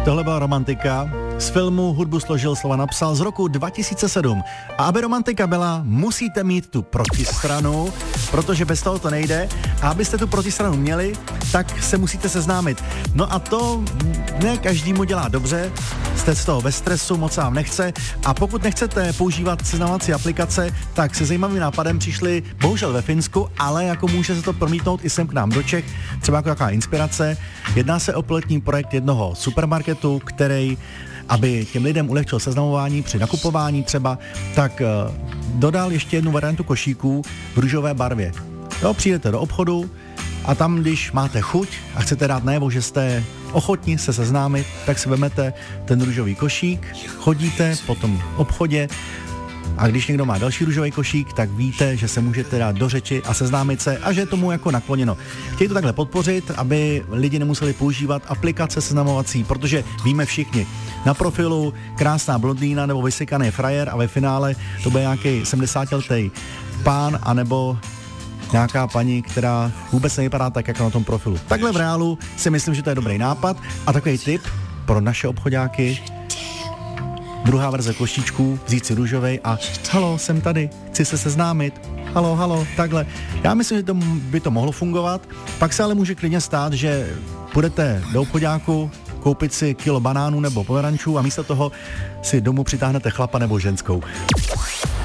Tohle byla Romantika. Z filmu hudbu složil, slova napsal z roku 2007. A aby romantika byla, musíte mít tu protistranu, protože bez toho to nejde. A abyste tu protistranu měli, tak se musíte seznámit. No a to ne každému dělá dobře, jste z toho bez stresu, moc vám nechce. A pokud nechcete používat seznamovací aplikace, tak se zajímavým nápadem přišli bohužel ve Finsku, ale jako může se to promítnout i sem k nám do Čech, třeba jako taková inspirace. Jedná se o pilotní projekt jednoho supermarketu, který, aby těm lidem ulehčil seznamování při nakupování třeba, tak dodal ještě jednu variantu košíků v růžové barvě. Jo, přijdete do obchodu a tam, když máte chuť a chcete dát najevo, že jste ochotni se seznámit, tak si vezmete ten růžový košík, chodíte po tom obchodě a když někdo má další růžový košík, tak víte, že se můžete dát do řeči a seznámit se a že je tomu jako nakloněno. Chtějí to takhle podpořit, aby lidi nemuseli používat aplikace seznamovací, protože víme všichni, na profilu krásná blondýna nebo vysekaný frajer a ve finále to bude nějaký 70letý pán anebo nějaká paní, která vůbec nevypadá tak, jako na tom profilu. Takhle v reálu si myslím, že to je dobrý nápad a takový tip pro naše obchodáky. Druhá verze košíčků, vzít si růžovej a halo, jsem tady, chci se seznámit, halo, takhle. Já myslím, že by to mohlo fungovat, pak se ale může klidně stát, že půjdete do obchodáku koupit si kilo banánů nebo pomerančů a místo toho si domů přitáhnete chlapa nebo ženskou.